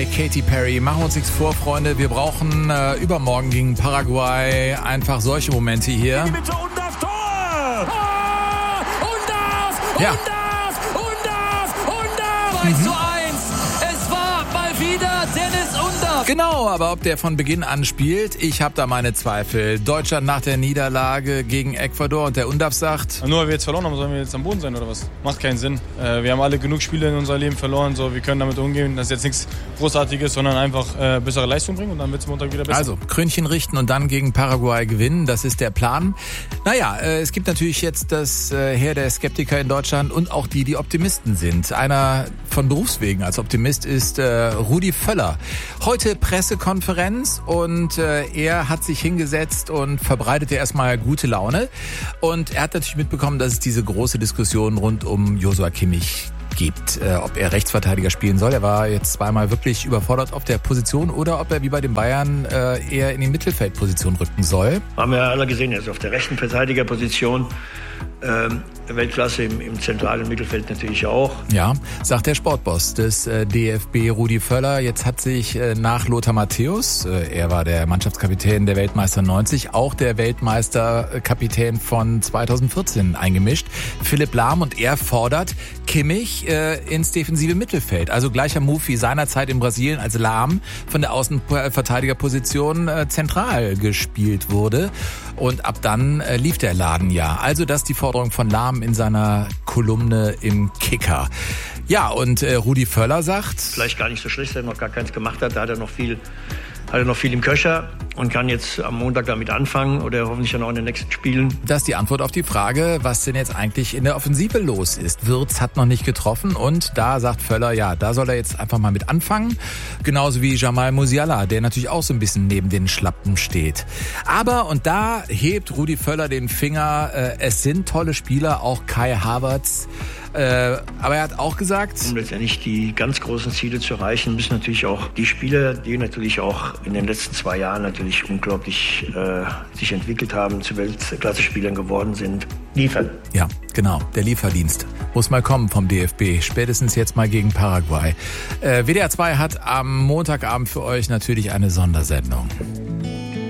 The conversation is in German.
Katy Perry. Machen wir uns nichts vor, Freunde. Wir brauchen übermorgen gegen Paraguay einfach solche Momente hier. In die Mitte und das Tor! Ja. 1:1. Es war mal wieder Dennis Undaff. Genau, aber ob der von Beginn an spielt, ich habe da meine Zweifel. Deutschland nach der Niederlage gegen Ecuador und der Undaff sagt... Nur weil wir jetzt verloren haben, sollen wir jetzt am Boden sein oder was? Macht keinen Sinn. Wir haben alle genug Spiele in unserem Leben verloren, so wir können damit umgehen. Das ist jetzt nichts Großartiges, sondern einfach bessere Leistung bringen und dann wird es Montag wieder besser. Also, Krönchen richten und dann gegen Paraguay gewinnen, das ist der Plan. Naja, es gibt natürlich jetzt das Heer der Skeptiker in Deutschland und auch die Optimisten sind. Einer von Berufswegen als Optimist ist Rudi Völler. Heute Pressekonferenz und er hat sich hingesetzt und verbreitete erstmal gute Laune. Und er hat natürlich mitbekommen, dass es diese große Diskussion rund um Joshua Kimmich gibt, ob er Rechtsverteidiger spielen soll. Er war jetzt zweimal wirklich überfordert auf der Position oder ob er wie bei den Bayern eher in die Mittelfeldposition rücken soll. Haben wir ja alle gesehen, er ist auf der rechten Verteidigerposition. Weltklasse im zentralen Mittelfeld natürlich auch. Ja, sagt der Sportboss des DFB Rudi Völler. Jetzt hat sich nach Lothar Matthäus, er war der Mannschaftskapitän der Weltmeister 90, auch der Weltmeisterkapitän von 2014 eingemischt, Philipp Lahm, und er fordert Kimmich ins defensive Mittelfeld. Also gleicher Move wie seinerzeit in Brasilien, als Lahm von der Außenverteidigerposition zentral gespielt wurde. Und ab dann lief der Laden ja. Also das ist die Forderung von Lahm in seiner Kolumne im Kicker. Ja, und Rudi Völler sagt... Vielleicht gar nicht so schlecht, dass er noch gar keins gemacht hat. Da hat er noch viel im Köcher und kann jetzt am Montag damit anfangen oder hoffentlich dann auch in den nächsten Spielen. Das ist die Antwort auf die Frage, was denn jetzt eigentlich in der Offensive los ist. Wirtz hat noch nicht getroffen und da sagt Völler, ja, da soll er jetzt einfach mal mit anfangen. Genauso wie Jamal Musiala, der natürlich auch so ein bisschen neben den Schlappen steht. Aber, und da hebt Rudi Völler den Finger, es sind tolle Spieler, auch Kai Havertz. Aber er hat auch gesagt... Um letztendlich die ganz großen Ziele zu erreichen, müssen natürlich auch die Spieler, die natürlich auch in den letzten 2 Jahren natürlich unglaublich sich entwickelt haben, zu Weltklasse-Spielern geworden sind, liefern. Ja, genau. Der Lieferdienst muss mal kommen vom DFB. Spätestens jetzt mal gegen Paraguay. WDR 2 hat am Montagabend für euch natürlich eine Sondersendung.